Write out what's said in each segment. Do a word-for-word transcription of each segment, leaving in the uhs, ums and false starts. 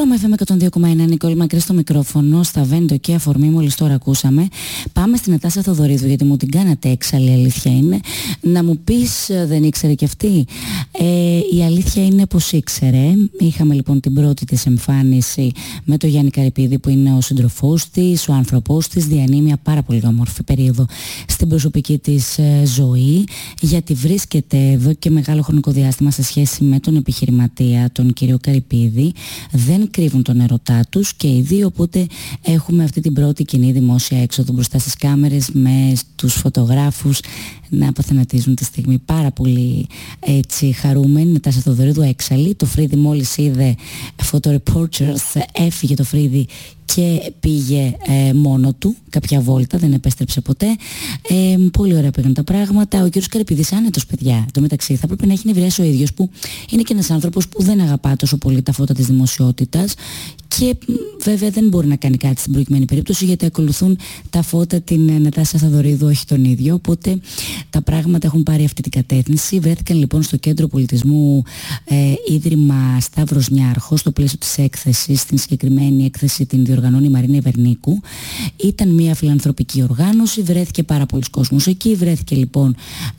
Ρώμα εφ εμ εκατόν δύο κόμμα ένα, Νικόλη Μακρύ στο μικρόφωνο, στα Βέντο και αφορμή μόλις τώρα ακούσαμε. Πάμε στην Νατάσα Θοδωρίδου, γιατί μου την κάνατε έξαλλη, αλήθεια είναι. Να μου πεις, δεν ήξερε κι αυτή? Ε, η αλήθεια είναι πως ήξερε. Είχαμε λοιπόν την πρώτη της εμφάνιση με τον Γιάννη Καρυπίδη, που είναι ο σύντροφός της, ο άνθρωπός της. Διανύει μια πάρα πολύ όμορφη περίοδο στην προσωπική της ε, ζωή, γιατί βρίσκεται εδώ και μεγάλο χρονικό διάστημα σε σχέση με τον επιχειρηματία, τον κύριο Καρυπίδη. Δεν κρύβουν τον ερωτά τους και οι δύο, οπότε έχουμε αυτή την πρώτη κοινή δημόσια έξοδο μπροστά στις κάμερες, με τους φωτογράφους να αποθανατίζουν τη στιγμή. Πάρα πολύ έτσι χαρούμενη. Νατάσα Θοδωρίδου έξαλλη. Το Φρίδι μόλις είδε photoreporters, έφυγε το Φρίδι και πήγε ε, μόνο του κάποια βόλτα, δεν επέστρεψε ποτέ. Ε, πολύ ωραία πήγαν τα πράγματα. Ο κύριος Καρυπίδης άνετος, παιδιά. Εν τω μεταξύ θα έπρεπε να έχει νευριάσει ο ίδιος, που είναι και ένας άνθρωπος που δεν αγαπά τόσο πολύ τα φώτα της δημοσιότητας και βέβαια δεν μπορεί να κάνει κάτι στην προηγουμένη περίπτωση, γιατί ακολουθούν τα φώτα την Νατάσα Θοδωρίδου, όχι τον ίδιο. Οπότε τα πράγματα έχουν πάρει αυτή την κατεύθυνση. Βρέθηκαν λοιπόν στο Κέντρο Πολιτισμού ε, Ίδρυμα Σταύρος Νιάρχος, στο πλαίσιο της έκθεσης. Στην συγκεκριμένη έκθεση την διοργανώνει η Μαρίνα Ιβερνίκου. Ήταν μια φιλανθρωπική οργάνωση, βρέθηκε πάρα πολλοί κόσμος εκεί. Βρέθηκε λοιπόν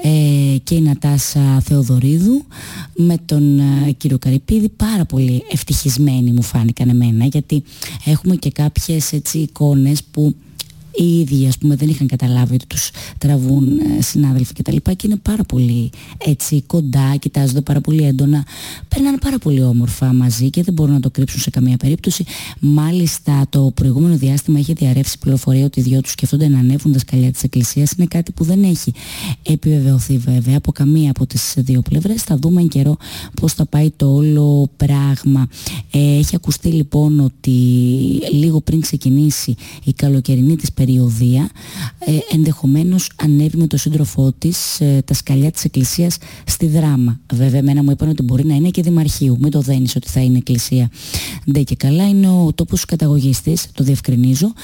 ε, και η Νατάσα Θεοδωρίδου με τον ε, κύριο Καρυπίδη. Πάρα πολύ ευτυχισμένοι μου φάνηκαν εμένα, γιατί έχουμε και κάποιες έτσι εικόνες που οι ίδιοι, ας πούμε, δεν είχαν καταλάβει ότι τους τραβούν ε, συνάδελφοι κτλ. Και, και είναι πάρα πολύ έτσι κοντά, κοιτάζονται πάρα πολύ έντονα, περνάνε πάρα πολύ όμορφα μαζί και δεν μπορούν να το κρύψουν σε καμία περίπτωση. Μάλιστα, το προηγούμενο διάστημα είχε διαρρεύσει πληροφορία ότι οι δυο τους σκεφτόνται να ανέβουν τα σκαλιά της εκκλησίας. Είναι κάτι που δεν έχει επιβεβαιωθεί βέβαια από καμία από τις δύο πλευρές. Θα δούμε εν καιρό πώς θα πάει το όλο πράγμα. Ε, έχει ακουστεί λοιπόν ότι λίγο πριν ξεκινήσει η καλοκαιρινή της περιοδία, ε, ενδεχομένως ανέβει με τον σύντροφό της ε, τα σκαλιά της εκκλησίας στη Δράμα. Βέβαια, εμένα μου είπαν ότι μπορεί να είναι και δημαρχείου. Μην το δένεις ότι θα είναι εκκλησία. Ντε και καλά, είναι ο τόπος καταγωγής της, το διευκρινίζω,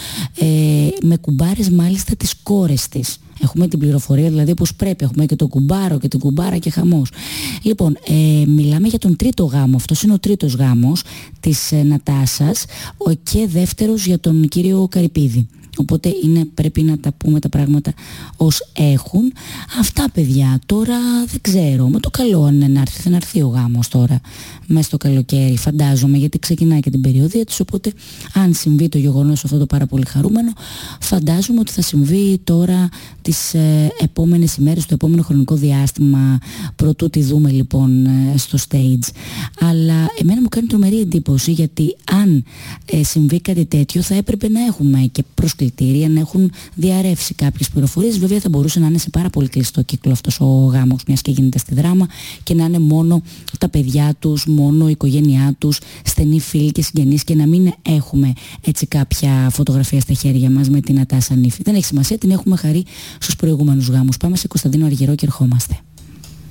ε, με κουμπάρες μάλιστα τις κόρες της. Έχουμε την πληροφορία δηλαδή όπως πρέπει. Έχουμε και το κουμπάρο και την κουμπάρα και χαμός. Λοιπόν, ε, μιλάμε για τον τρίτο γάμο. Αυτός είναι ο τρίτος γάμος της ε, Νατάσας, ο και δεύτερος για τον κύριο Καρυπίδη. Οπότε είναι, πρέπει να τα πούμε τα πράγματα ως έχουν. Αυτά, παιδιά. Τώρα δεν ξέρω. Με το καλό, αν είναι να έρθει, θα έρθει ο γάμος τώρα μέσα στο καλοκαίρι, φαντάζομαι, γιατί ξεκινάει και την περιοδία της. Οπότε, αν συμβεί το γεγονός αυτό το πάρα πολύ χαρούμενο, φαντάζομαι ότι θα συμβεί τώρα τις ε, επόμενες ημέρες, το επόμενο χρονικό διάστημα, προτού τη δούμε λοιπόν ε, στο stage. Αλλά εμένα μου κάνει τρομερή εντύπωση, γιατί αν ε, συμβεί κάτι τέτοιο, θα έπρεπε να έχουμε και προσκλητήρια, να έχουν διαρρεύσει κάποιες πληροφορίες. Βέβαια, θα μπορούσε να είναι σε πάρα πολύ κλειστό κύκλο αυτός ο γάμος, μιας και γίνεται στη Δράμα, και να είναι μόνο τα παιδιά τους, μόνο η οικογένειά τους, στενοί φίλοι και συγγενείς, και να μην έχουμε έτσι κάποια φωτογραφία στα χέρια μας με την Νατάσα Νύφη. Δεν έχει σημασία, την έχουμε χαρεί στους προηγούμενους γάμους. Πάμε σε Κωνσταντίνο Αργυρό και ερχόμαστε.